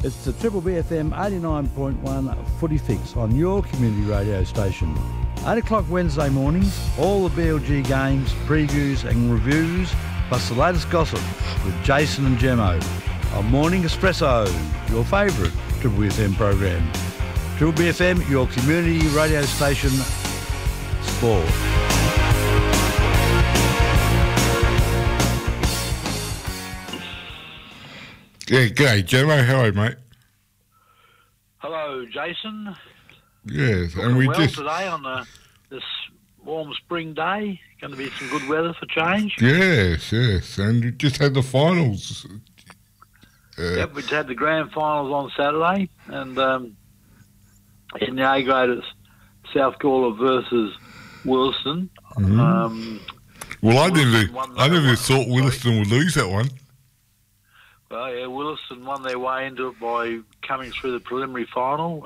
It's the Triple BFM 89.1 Footy Fix on your community radio station. 8 o'clock Wednesday mornings, all the BLG games, previews and reviews, plus the latest gossip with Jason and Gemmo on Morning Espresso, your favourite Triple BFM program. Triple BFM, your community radio station, sport. Yeah, g'day, Gemmo. How are you, mate? Hello, Jason. Yes, Looking and we well just today on this warm spring day. Going to be some good weather for change. yes, and we just had the finals. Yep, we had the grand finals on Saturday, and in the A grade it's South Gawler versus Williston. Well, I never thought Williston would lose that one. Well, yeah, Williston won their way into it by coming through the preliminary final,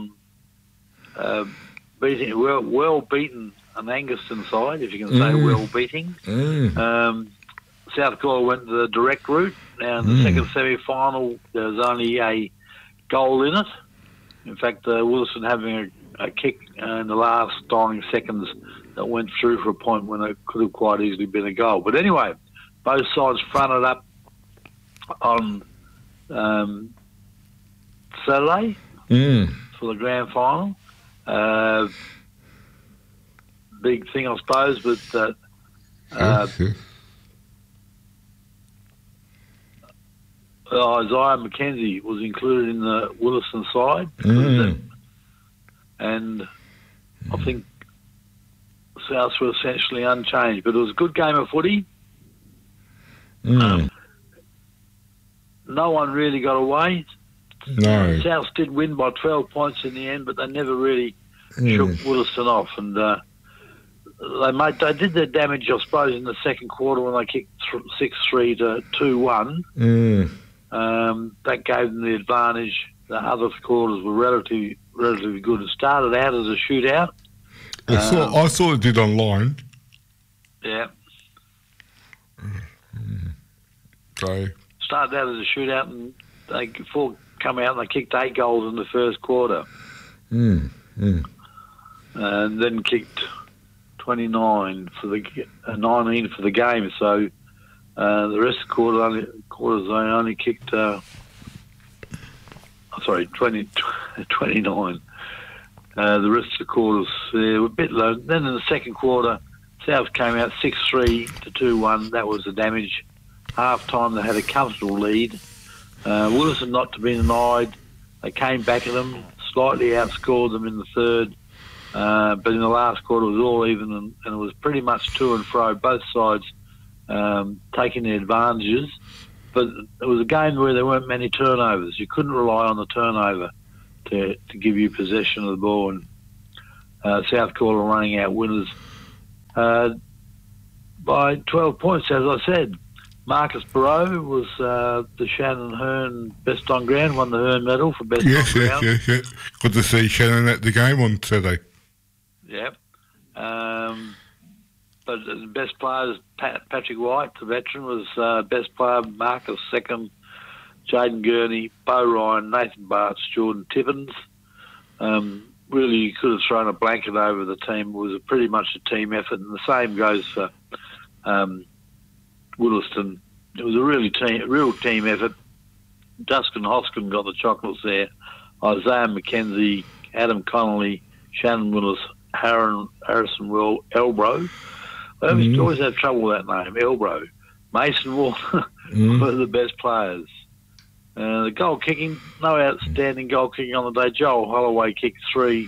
beating well beaten an Anguston side, if you can say well beating. South Gawler went the direct route. Now in the second semi-final, there was only a goal in it. In fact, Williston having a kick in the last dying seconds that went through for a point when it could have quite easily been a goal. But anyway, both sides fronted up on Saturday for the grand final. Big thing, I suppose, but Isaiah McKenzie was included in the Williston side, and I think Souths were essentially unchanged. But it was a good game of footy. No one really got away. No. Souths did win by 12 points in the end, but they never really shook Williston off. And they did their damage, I suppose, in the second quarter when they kicked 6-3 to 2-1. That gave them the advantage. The other quarters were relatively good. It started out as a shootout. I saw it did online. Yeah. So Started out as a shootout, and they come out and they kicked 8 goals in the first quarter. And then kicked 29 for the 19 for the game. So the rest of the quarters they only kicked 29. The rest of the quarters were a bit low. Then in the second quarter, South came out 6-3 to 2-1. That was the damage. Half time they had a comfortable lead. Williston, not to be denied, they came back at them, slightly outscored them in the third, but in the last quarter it was all even, and it was pretty much to and fro, both sides taking their advantages. But it was a game where there weren't many turnovers. You couldn't rely on the turnover to give you possession of the ball, and South Gawler running out winners by 12 points, as I said. Marcus Barrow was the Shannon Hearn Best on Ground, won the Hearn medal for Best on Ground. Yes. Good to see Shannon at the game on Saturday. Yep. But the best players, Patrick White, the veteran, was best player. Marcus second, Jaden Gurney, Bo Ryan, Nathan Bartz, Jordan Tibbins. Really, you could have thrown a blanket over the team. It was pretty much a team effort, and the same goes for Williston. It was a real team effort. Dustin Hoskin got the chocolates there. Isaiah McKenzie, Adam Connolly, Shannon Willis, Harrison Will, Elbro. I always have trouble with that name, Elbro. Mason Walker were the best players. The goal kicking, no outstanding goal kicking on the day. Joel Holloway kicked 3.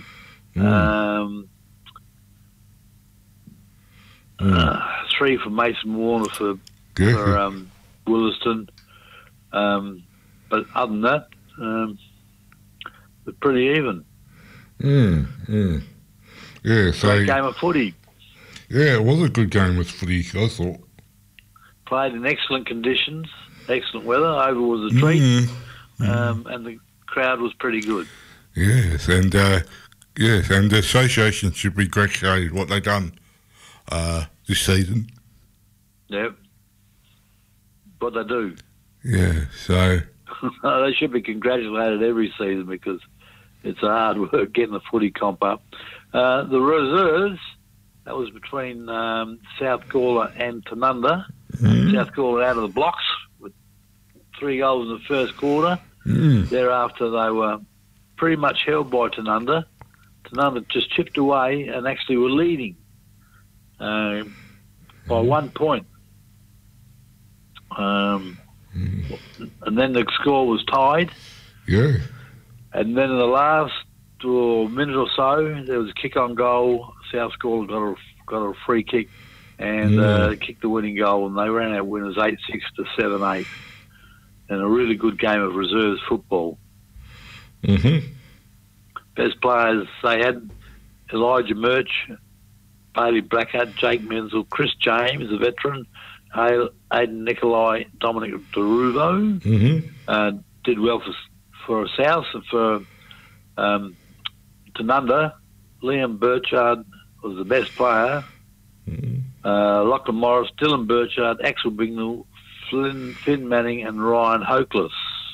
3 for Mason Warner for Williston. But other than that, they're pretty even. Yeah, so great game of footy. Yeah, it was a good game of footy, I thought. Played in excellent conditions, excellent weather. Over was a treat, and the crowd was pretty good. Yes, and the association should be congratulated what they've done this season. Yep. What they do. Yeah, so... They should be congratulated every season because it's a hard work getting the footy comp up. The reserves, that was between South Gawler and Tanunda. South Gawler out of the blocks with 3 goals in the first quarter. Thereafter, they were pretty much held by Tanunda. Tanunda just chipped away and actually were leading by 1 point. And then the score was tied. Yeah. And then in the last minute or so, there was a kick on goal. South Gawler got a free kick and kicked the winning goal, and they ran out winners 8-6 to 7-8. And a really good game of reserves football. Best players, they had Elijah Murch, Bailey Blackheart, Jake Menzel, Chris James, a veteran, Aidan Nikolai, Dominic Deruvo. Did well for South and for Tanunda. Liam Burchard was the best player. Lachlan Morris, Dylan Burchard, Axel Bignell, Finn Manning and Ryan Hokeless.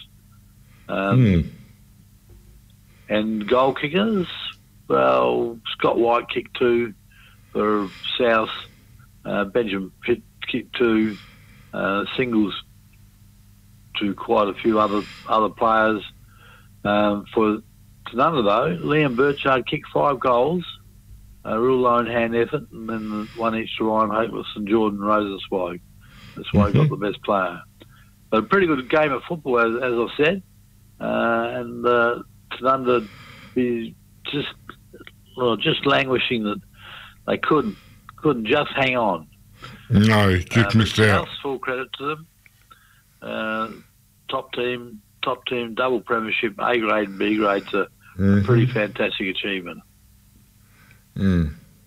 And goal kickers, well, Scott White kicked 2 for South. Benjamin Pitt kicked 2. Singles to quite a few other players. For Tanunda, though, Liam Burchard kicked 5 goals, a real lone hand effort, and then 1 each to Ryan Hokeless and Jordan Rosenzweig. That's why he got the best player. But a pretty good game of football, as I've said. And Tanunda be just languishing that they couldn't just hang on. No, just missed out. Full credit to them. Top team, double premiership, A grade and B grade's a pretty fantastic achievement. The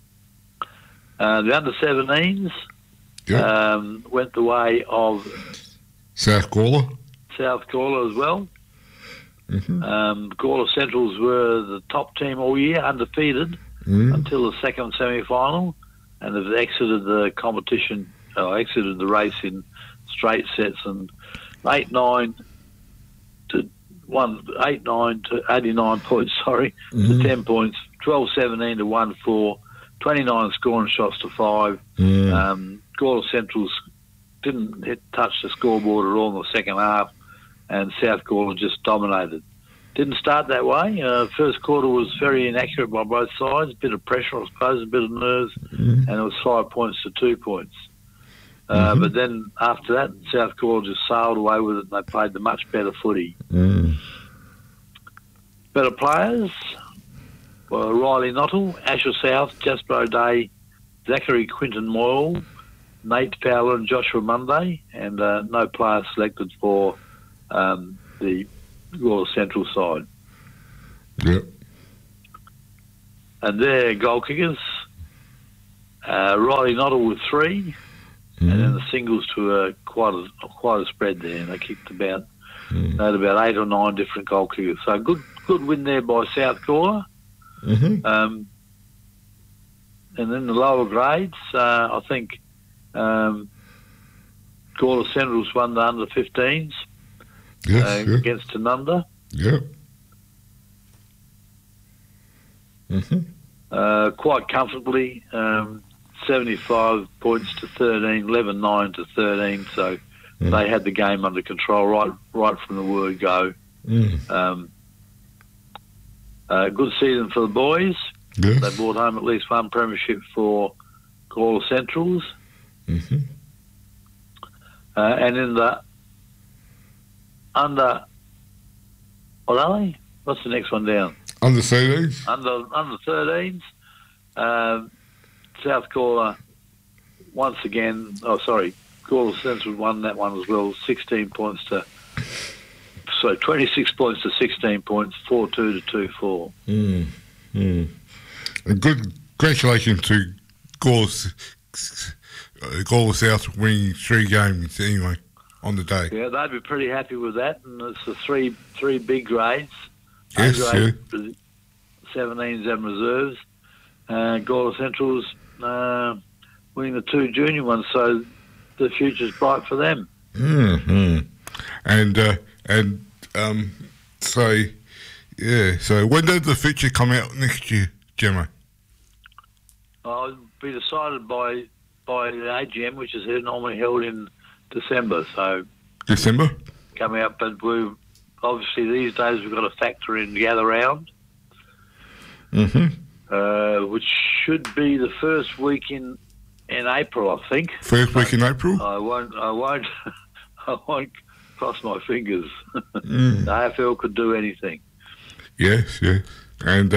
under-17s went the way of South Gawler as well. Gawler Centrals were the top team all year, undefeated until the second semi-final, and have exited the competition, exited the race in straight sets and 8-9 to 89 points, to 10 points, 12-17 to 1-4, 29 scoring shots to 5. Gawler Centrals didn't touch the scoreboard at all in the second half, and South Gawler just dominated. Didn't start that way. First quarter was very inaccurate by both sides. A bit of pressure, I suppose, a bit of nerves, and it was 5 points to 2 points. But then after that, South Gawler just sailed away with it, and they played the much better footy. Better players were Riley Nottle, Asher South, Jasper O'Day, Zachary Quinton Moyle, Nate Fowler and Joshua Monday, and no player selected for the Gawler Central side. Yep. And their goal kickers, Riley Nottle with 3, and then the singles to quite a spread there. And they kicked about 8 or 9 different goal kickers. So good win there by South Gawler. And then the lower grades, I think Gawler Centrals won the under-15s against Tanunda. Yep. Quite comfortably, 75 points to 13, 11-9 to 13. So they had the game under control right from the word go. Good season for the boys. Yes. They brought home at least 1 premiership for Gawler Centrals. And in the what are they? What's the next one down? Under 13s? Under 13s. South Gawler once again, Gawler Central won that one as well, 26 points to 16 points, 4-2 to 2-4. Good congratulations to Gawler South winning 3 games anyway on the day. Yeah, they'd be pretty happy with that, and it's the three big grades. Yes, grade, 17s and reserves. Gawler Central's winning the 2 junior ones, so the future's bright for them. And and so yeah. So when does the feature come out next year, Gemma? It'll be decided by the AGM, which is normally held in December. So December. Come out, but we've obviously these days we've got to factor in Gather Round, which should be the first week in April, I think. First week in April. I won't cross my fingers. The AFL could do anything. Yes, and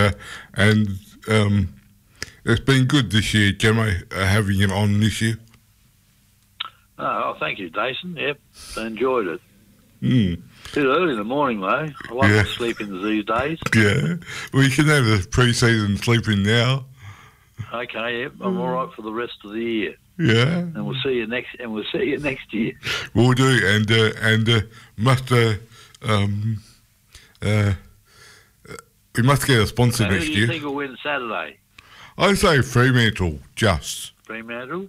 it's been good this year, Gemma, having it on this year. Oh, thank you, Jason. Yep, I enjoyed it. Mm. Bit early in the morning, though. I like my sleep-ins these days. Yeah, we can have the pre-season sleep-in now. Okay, yep, I'm all right for the rest of the year. Yeah, and we'll see you next year. We'll do, and must we must get a sponsor next year. Who do you think will win Saturday? I say Fremantle, just. Fremantle?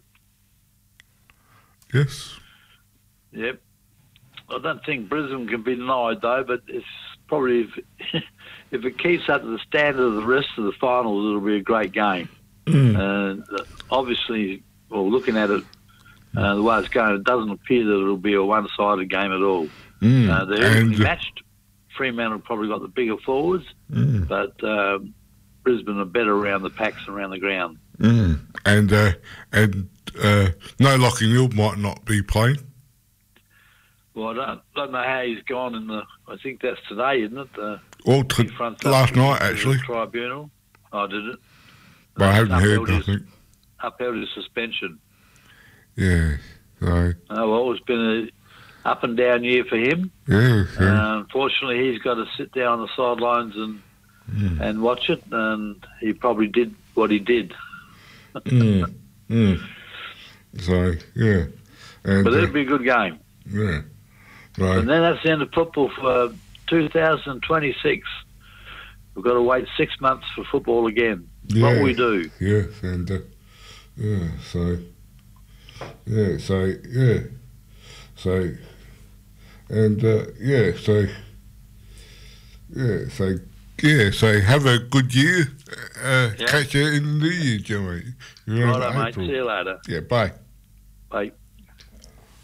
Yes. Yep. I don't think Brisbane can be denied, though, but it's probably, if it keeps up to the standard of the rest of the finals, it'll be a great game. Obviously, well, looking at it, the way it's going, it doesn't appear that it'll be a one-sided game at all. They're evenly matched. Fremantle probably got the bigger forwards, but Brisbane are better around the packs and around the ground. And no Lockie Neal might not be playing. Well, I don't know how he's gone in the. I think that's today, isn't it? Last night, actually. Tribunal. Oh, did it? But I haven't heard nothing. Upheld his suspension. Yeah. So. Oh, well, it's been a up and down year for him. Yeah. Unfortunately, he's got to sit down on the sidelines and watch it, and he probably did what he did. So, yeah. And, but it'll be a good game. Yeah. Right. And then that's the end of football for 2026. We've got to wait 6 months for football again. Yeah. What we do. Yes, and so have a good year. Catch you in the new year, Joey. Righto, mate. See you later. Yeah, bye. Bye.